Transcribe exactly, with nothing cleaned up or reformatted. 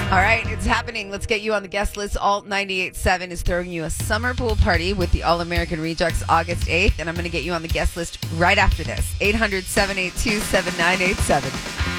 All right, it's happening. Let's get you on the guest list. Alt ninety-eight point seven is throwing you a summer pool party with the All-American Rejects August eighth, and I'm going to get you on the guest list right after this. eight hundred, seven eight two, seven nine eight seven.